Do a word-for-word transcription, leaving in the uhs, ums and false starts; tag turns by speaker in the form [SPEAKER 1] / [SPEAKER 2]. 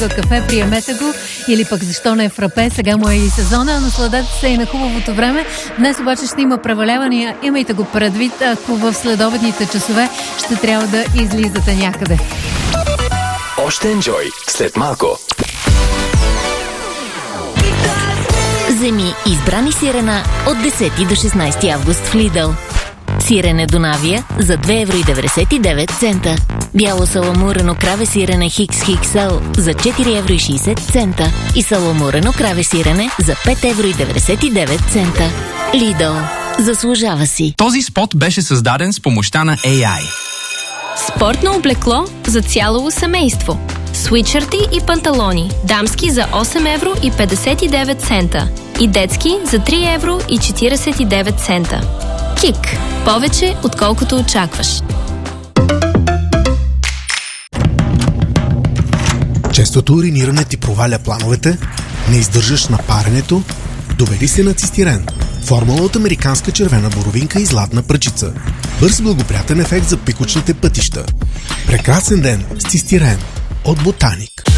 [SPEAKER 1] кафе, приемете го, или пък защо не е фрапе, сега му е и сезона, насладете се и на хубавото време. Днес обаче ще има превалявания, имайте го предвид, ако в следобедните часове ще трябва да излизате някъде.
[SPEAKER 2] Още енджой след малко.
[SPEAKER 3] Вземи избрани сирена от десети до шестнайсети август в Lidl. Сирене Донавия за две евро и деветдесет и девет цента. Бяло саламурено краве сирене Хикс Икс Ел за четири евро и шейсет цента. И саламурено краве сирене за пет евро и деветдесет и девет цента. Lidl. Заслужава си.
[SPEAKER 4] Този спот беше създаден с помощта на Ей Ай.
[SPEAKER 5] Спортно облекло за цяло семейство. Свитшърти и панталони. Дамски за осем евро и петдесет и девет цента. И детски за три евро и четирийсет и девет цента. Кик. Повече, отколкото очакваш.
[SPEAKER 6] Честото уриниране ти проваля плановете? Не издържаш на паренето? Довери се на Цистирен. Формула от американска червена боровинка и златна пръчица. Бърз благоприятен ефект за пикочните пътища. Прекрасен ден с Цистирен от Ботаник.